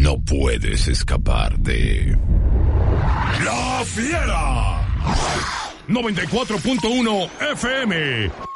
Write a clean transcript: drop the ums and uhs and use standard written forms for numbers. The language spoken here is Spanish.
No puedes escapar de... ¡La Fiera! 94.1 FM